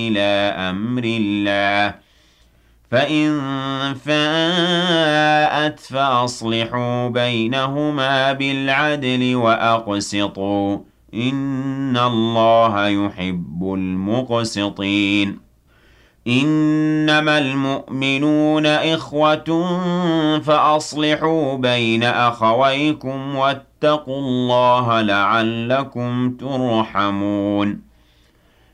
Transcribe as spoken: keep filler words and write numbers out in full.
إلى أمر الله فإن فاءت فأصلحوا بينهما بالعدل وأقسطوا إن الله يحب المقسطين إنما المؤمنون إخوة فأصلحوا بين أخويكم واتقوا الله لعلكم ترحمون